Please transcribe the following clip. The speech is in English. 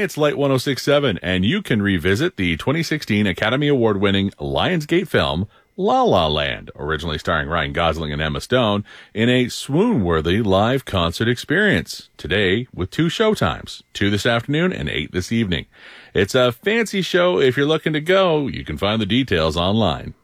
it's Light 1067, and you can revisit the 2016 Academy Award-winning Lionsgate film, La La Land, originally starring Ryan Gosling and Emma Stone, in a swoon-worthy live concert experience. Today, with 2 showtimes, 2 this afternoon and 8 this evening. It's a fancy show. If you're looking to go, you can find the details online.